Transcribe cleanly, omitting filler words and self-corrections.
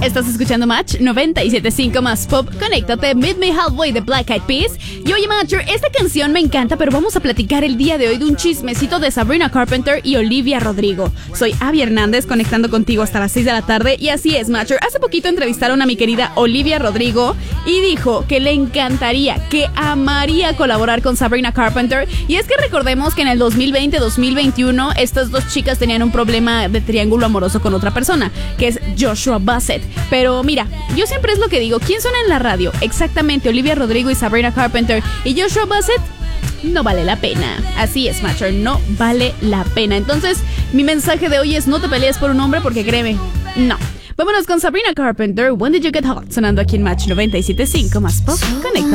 Estás escuchando Match 97.5 más pop. Conéctate, Meet Me Halfway de Black Eyed Peas. Y oye, Matcher, esta canción me encanta, pero vamos a platicar el día de hoy de un chismecito de Sabrina Carpenter y Olivia Rodrigo. Soy Abby Hernández, conectando contigo hasta las 6 de la tarde. Y así es, Matcher. Hace poquito entrevistaron a mi querida Olivia Rodrigo y dijo que le encantaría, que amaría colaborar con Sabrina Carpenter. Y es que recordemos que en el 2020-2021 estas dos chicas tenían un problema de triángulo amoroso con otra persona, que es Joshua Bassett. Pero mira, yo siempre es lo que digo, ¿quién suena en la radio? Exactamente, Olivia Rodrigo y Sabrina Carpenter. Y Joshua Bassett no vale la pena. Así es, Matcher, no vale la pena. Entonces, mi mensaje de hoy es: no te pelees por un hombre, porque créeme, no. Vámonos con Sabrina Carpenter, When Did You Get Hot, sonando aquí en Match 97.5 más pop. Conecta.